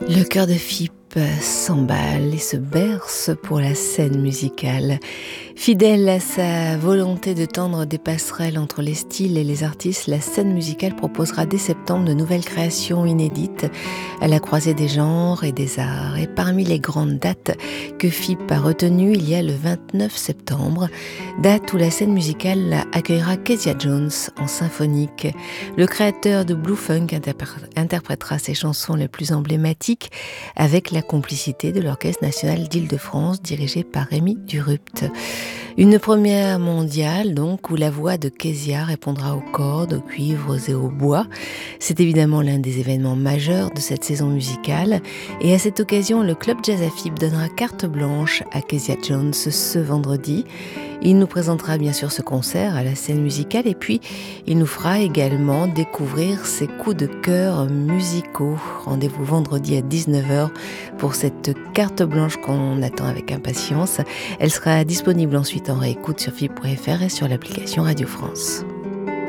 Le cœur de Phippe s'emballe et se berce pour la scène musicale. Fidèle à sa volonté de tendre des passerelles entre les styles et les artistes, la scène musicale proposera dès septembre de nouvelles créations inédites à la croisée des genres et des arts. Et parmi les grandes dates que Phippe a retenues, il y a le 29 septembre, date où la scène musicale accueillera Kezia Jones en symphonique. Le créateur de Blue Funk interprétera ses chansons les plus emblématiques avec la complicité de l'Orchestre national d'Île-de-France dirigé par Rémi Durupt. Une première mondiale donc où la voix de Kezia répondra aux cordes, aux cuivres et aux bois. C'est évidemment l'un des événements majeurs de cette saison musicale et à cette occasion le Club Jazz à Phippe donnera carte blanche à Kezia Jones ce vendredi. Il nous présentera bien sûr ce concert à la scène musicale et puis il nous fera également découvrir ses coups de cœur musicaux. Rendez-vous vendredi à 19h pour cette carte blanche qu'on attend avec impatience. Elle sera disponible ensuite en réécoute sur phippe.fr et sur l'application Radio France.